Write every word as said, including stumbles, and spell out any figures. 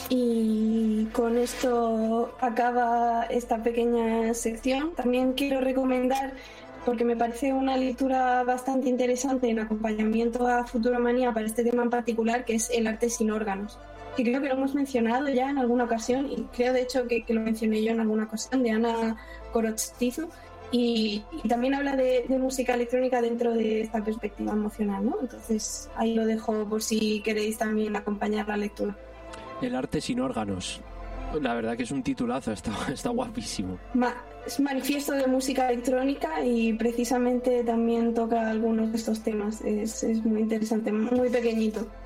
Y con esto acaba esta pequeña sección. También quiero recomendar, porque me parece una lectura bastante interesante en acompañamiento a Futuromanía para este tema en particular, que es El arte sin órganos, que creo que lo hemos mencionado ya en alguna ocasión, y creo de hecho que, que lo mencioné yo en alguna ocasión, de Ana Korostizu, y, y también habla de, de música electrónica dentro de esta perspectiva emocional, ¿no? Entonces ahí lo dejo por si queréis también acompañar la lectura. El arte sin órganos. La verdad que es un titulazo, está, está guapísimo. Ma- es manifiesto de música electrónica y precisamente también toca algunos de estos temas. Es, es muy interesante, muy pequeñito.